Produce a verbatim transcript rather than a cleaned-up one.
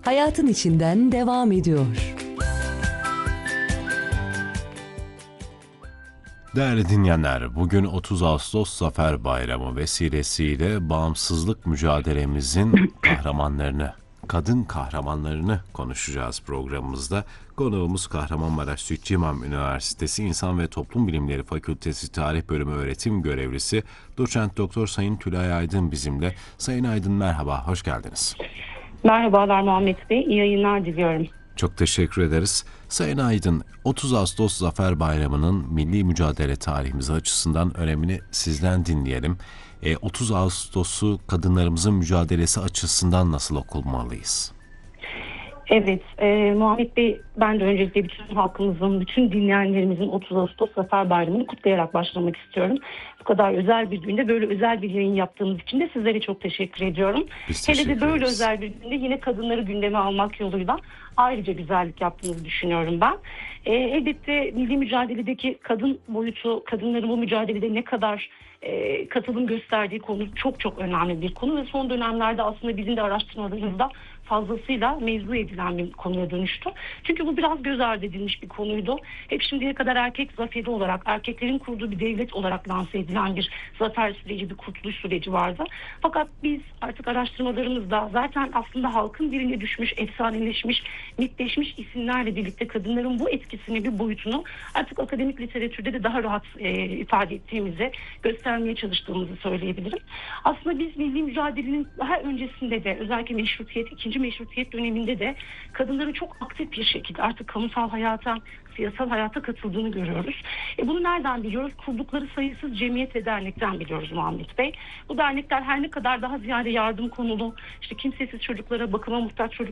hayatın içinden devam ediyor. Değerli dinleyenler, bugün otuz Ağustos Zafer Bayramı vesilesiyle bağımsızlık mücadelemizin kahramanlarını, kadın kahramanlarını konuşacağız programımızda. Konuğumuz Kahramanmaraş Sütçü İmam Üniversitesi İnsan ve Toplum Bilimleri Fakültesi Tarih Bölümü öğretim görevlisi Doçent Doktor Sayın Tülay Aydın bizimle. Sayın Aydın merhaba, hoş geldiniz. Merhabalar Muhammed Bey, iyi yayınlar diliyorum. Çok teşekkür ederiz. Sayın Aydın, otuz Ağustos Zafer Bayramı'nın milli mücadele tarihimiz açısından önemini sizden dinleyelim. E, otuz Ağustos'u kadınlarımızın mücadelesi açısından nasıl okumalıyız? Evet, e, Muhammed Bey, ben de öncelikle bütün halkımızın, bütün dinleyenlerimizin otuz Ağustos Zafer Bayramı'nı kutlayarak başlamak istiyorum. Bu kadar özel bir günde böyle özel bir yayın yaptığımız için de sizlere çok teşekkür ediyorum. Biz Hele teşekkür de böyle ederiz. özel bir günde yine kadınları gündeme almak yoluyla ayrıca güzellik yaptığınızı düşünüyorum ben. E, elbette milli mücadeledeki kadın boyutu, kadınların bu mücadelede ne kadar e, katılım gösterdiği konu çok çok önemli bir konu ve son dönemlerde aslında bizim de araştırmalarımızda fazlasıyla mevzu edilen bir konuya dönüştü. Çünkü bu biraz göz ardı edilmiş bir konuydu. Hep şimdiye kadar erkek zaferi olarak, erkeklerin kurduğu bir devlet olarak lanse edilen bir zafer süreci, bir kurtuluş süreci vardı. Fakat biz artık araştırmalarımızda zaten aslında halkın diline düşmüş, efsaneleşmiş, mitleşmiş isimlerle birlikte kadınların bu etkisini, bir boyutunu artık akademik literatürde de daha rahat e, ifade ettiğimizi, göstermeye çalıştığımızı söyleyebilirim. Aslında biz milli mücadelenin daha öncesinde de özellikle meşrutiyet, ikinci meşrutiyet döneminde de kadınların çok aktif bir şekilde artık kamusal hayata, siyasal hayata katıldığını görüyoruz. E bunu nereden biliyoruz? Kurdukları sayısız cemiyet ve dernekten biliyoruz Muhammed Bey. Bu dernekler her ne kadar daha ziyade yardım konulu, işte kimsesiz çocuklara, bakıma muhtaç çocuklara